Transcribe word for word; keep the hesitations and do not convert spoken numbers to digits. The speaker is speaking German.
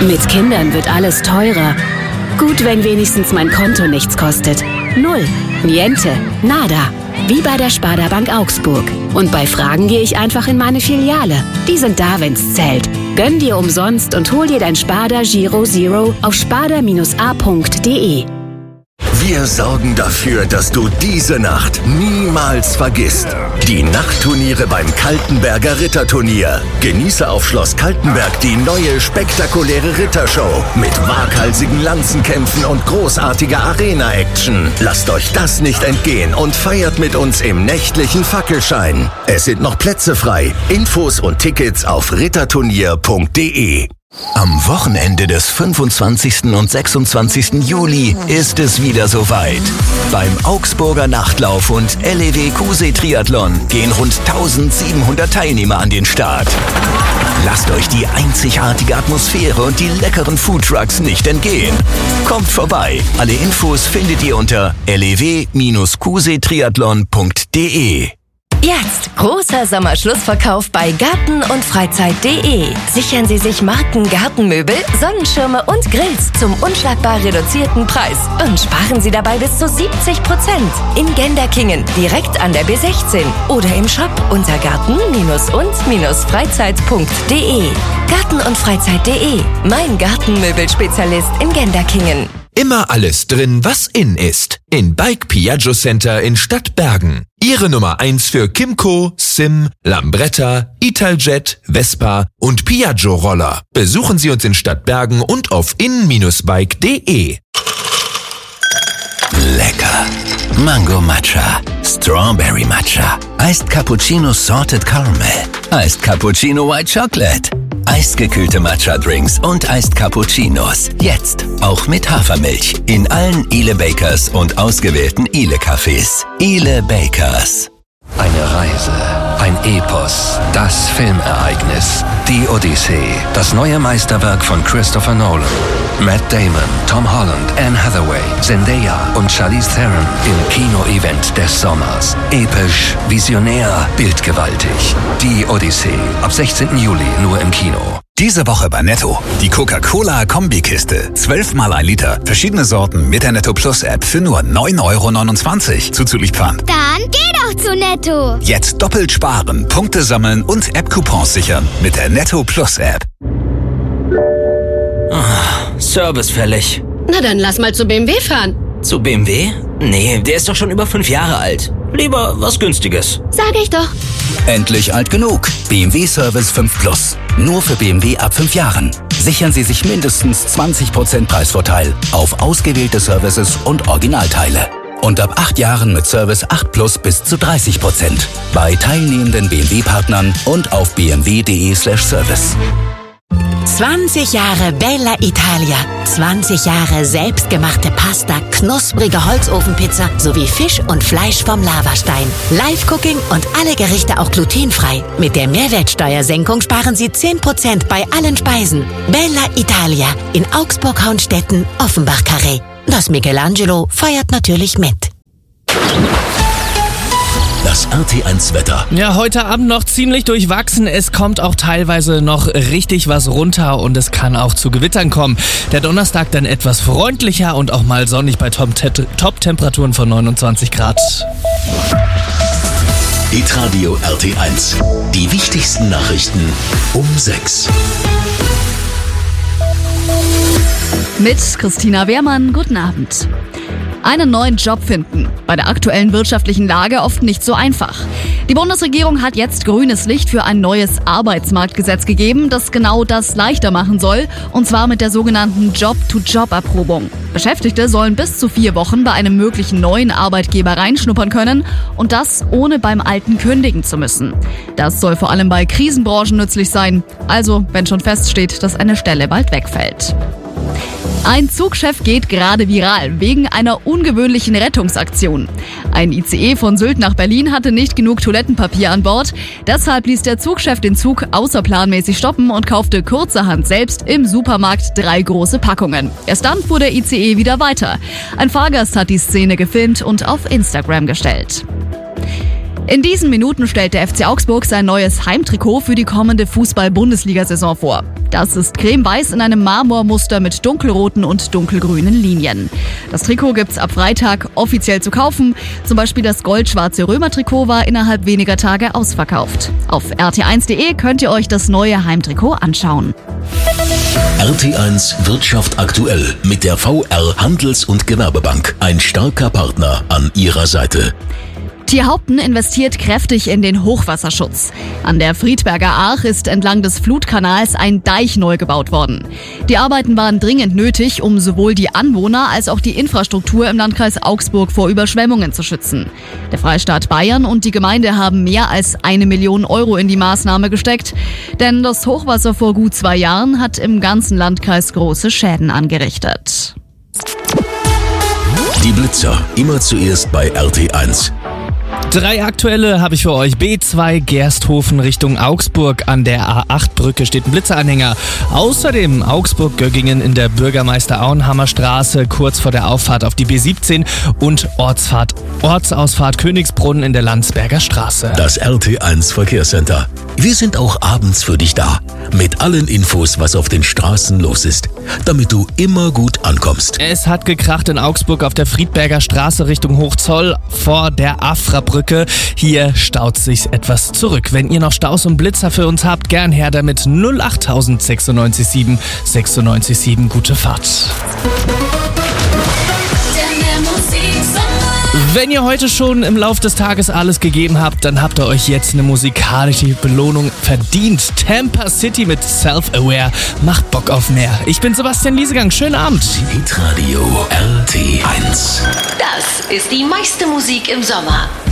Mit Kindern wird alles teurer. Gut, wenn wenigstens mein Konto nichts kostet. Null. Niente. Nada. Wie bei der Sparda Bank Augsburg. Und bei Fragen gehe ich einfach in meine Filiale. Die sind da, wenn's zählt. Gönn dir umsonst und hol dir dein Sparda Giro Zero auf sparda Bindestrich a Punkt de. Wir sorgen dafür, dass du diese Nacht niemals vergisst. Die Nachtturniere beim Kaltenberger Ritterturnier. Genieße auf Schloss Kaltenberg die neue spektakuläre Rittershow mit waghalsigen Lanzenkämpfen und großartiger Arena-Action. Lasst euch das nicht entgehen und feiert mit uns im nächtlichen Fackelschein. Es sind noch Plätze frei. Infos und Tickets auf ritterturnier Punkt de. Am Wochenende des fünfundzwanzigsten und sechsundzwanzigsten Juli ist es wieder soweit. Beim Augsburger Nachtlauf und L E W Q C Triathlon gehen rund eintausendsiebenhundert Teilnehmer an den Start. Lasst euch die einzigartige Atmosphäre und die leckeren Foodtrucks nicht entgehen. Kommt vorbei. Alle Infos findet ihr unter l e w Bindestrich q c triathlon Punkt de. Jetzt großer Sommerschlussverkauf bei Garten und Freizeit Punkt de. Sichern Sie sich Marken Gartenmöbel, Sonnenschirme und Grills zum unschlagbar reduzierten Preis und sparen Sie dabei bis zu siebzig Prozent. In Genderkingen, direkt an der B sechzehn oder im Shop unter garten und freizeit Punkt de. Garten und Freizeit Punkt de, mein Gartenmöbelspezialist in Genderkingen. Immer alles drin, was in ist. In Bike Piaggio Center in Stadtbergen. Ihre Nummer eins für Kymco, Sim, Lambretta, Italjet, Vespa und Piaggio Roller. Besuchen Sie uns in Stadtbergen und auf in Bindestrich bike Punkt de. Lecker. Mango Matcha, Strawberry Matcha, Iced Cappuccino Salted Caramel, Iced Cappuccino White Chocolate, eisgekühlte Matcha-Drinks und Iced Cappuccinos. Jetzt auch mit Hafermilch in allen Ile Bakers und ausgewählten Ile Cafés. Ile Bakers. Eine Reise, ein Epos, das Filmereignis, die Odyssee, das neue Meisterwerk von Christopher Nolan. Matt Damon, Tom Holland, Anne Hathaway, Zendaya und Charlize Theron im Kino-Event des Sommers. Episch, visionär, bildgewaltig. Die Odyssee, ab sechzehnten Juli nur im Kino. Diese Woche bei Netto. Die Coca-Cola-Kombikiste. zwölf mal ein Liter. Verschiedene Sorten mit der Netto Plus App für nur neun Euro neunundzwanzig. Zuzüglich Pfand. Dann geh doch zu Netto. Jetzt doppelt sparen, Punkte sammeln und App-Coupons sichern mit der Netto Plus App. Oh, Service fällig. Na dann lass mal zu B M W fahren. Zu B M W? Nee, der ist doch schon über fünf Jahre alt. Lieber was Günstiges. Sag ich doch. Endlich alt genug. B M W Service fünf Plus. Nur für B M W ab fünf Jahren. Sichern Sie sich mindestens zwanzig Prozent Preisvorteil auf ausgewählte Services und Originalteile. Und ab acht Jahren mit Service acht Plus bis zu dreißig Prozent. Bei teilnehmenden B M W-Partnern und auf b m w punkt de slash service. zwanzig Jahre Bella Italia, zwanzig Jahre selbstgemachte Pasta, knusprige Holzofenpizza sowie Fisch und Fleisch vom Lavastein. Live-Cooking und alle Gerichte auch glutenfrei. Mit der Mehrwertsteuersenkung sparen Sie zehn Prozent bei allen Speisen. Bella Italia in Augsburg-Haunstetten, Offenbach-Carré. Das Michelangelo feiert natürlich mit. Das R T eins Wetter. Ja, heute Abend noch ziemlich durchwachsen. Es kommt auch teilweise noch richtig was runter und es kann auch zu Gewittern kommen. Der Donnerstag dann etwas freundlicher und auch mal sonnig bei Top-Temperaturen von neunundzwanzig Grad. Hitradio R T eins. Die wichtigsten Nachrichten um sechs. Mit Christina Wehrmann, guten Abend. Einen neuen Job finden. Bei der aktuellen wirtschaftlichen Lage oft nicht so einfach. Die Bundesregierung hat jetzt grünes Licht für ein neues Arbeitsmarktgesetz gegeben, das genau das leichter machen soll, und zwar mit der sogenannten Job-to-Job-Erprobung. Beschäftigte sollen bis zu vier Wochen bei einem möglichen neuen Arbeitgeber reinschnuppern können und das ohne beim alten kündigen zu müssen. Das soll vor allem bei Krisenbranchen nützlich sein, also wenn schon feststeht, dass eine Stelle bald wegfällt. Ein Zugchef geht gerade viral wegen einer ungewöhnlichen Rettungsaktion. Ein I C E von Sylt nach Berlin hatte nicht genug Toilettenpapier an Bord. Deshalb ließ der Zugchef den Zug außerplanmäßig stoppen und kaufte kurzerhand selbst im Supermarkt drei große Packungen. Erst dann fuhr der I C E wieder weiter. Ein Fahrgast hat die Szene gefilmt und auf Instagram gestellt. In diesen Minuten stellt der F C Augsburg sein neues Heimtrikot für die kommende Fußball-Bundesliga-Saison vor. Das ist cremeweiß in einem Marmormuster mit dunkelroten und dunkelgrünen Linien. Das Trikot gibt's ab Freitag offiziell zu kaufen. Zum Beispiel das goldschwarze Römer-Trikot war innerhalb weniger Tage ausverkauft. Auf r t eins punkt d e könnt ihr euch das neue Heimtrikot anschauen. R T eins Wirtschaft aktuell mit der V R Handels- und Gewerbebank. Ein starker Partner an ihrer Seite. Tierhaupten investiert kräftig in den Hochwasserschutz. An der Friedberger Aach ist entlang des Flutkanals ein Deich neu gebaut worden. Die Arbeiten waren dringend nötig, um sowohl die Anwohner als auch die Infrastruktur im Landkreis Augsburg vor Überschwemmungen zu schützen. Der Freistaat Bayern und die Gemeinde haben mehr als eine Million Euro in die Maßnahme gesteckt. Denn das Hochwasser vor gut zwei Jahren hat im ganzen Landkreis große Schäden angerichtet. Die Blitzer, immer zuerst bei R T eins. Drei aktuelle habe ich für euch. B zwei Gersthofen Richtung Augsburg. An der A acht Brücke steht ein Blitzeranhänger. Außerdem Augsburg-Göggingen in der Bürgermeister-Auenhammer Straße kurz vor der Auffahrt auf die B siebzehn und Ortsfahrt, Ortsausfahrt Königsbrunn in der Landsberger Straße. Das R T eins Verkehrscenter. Wir sind auch abends für dich da. Mit allen Infos, was auf den Straßen los ist. Damit du immer gut ankommst. Es hat gekracht in Augsburg auf der Friedberger Straße Richtung Hochzoll vor der Afra-Brücke. Hier staut sich's etwas zurück. Wenn ihr noch Staus und Blitzer für uns habt, gern her damit. null acht sechs neun sieben sechs neun sieben. Gute Fahrt. Wenn ihr heute schon im Lauf des Tages alles gegeben habt, dann habt ihr euch jetzt eine musikalische Belohnung verdient. Tampa City mit Self-Aware macht Bock auf mehr. Ich bin Sebastian Liesegang. Schönen Abend. Hitradio R T eins. Das ist die meiste Musik im Sommer.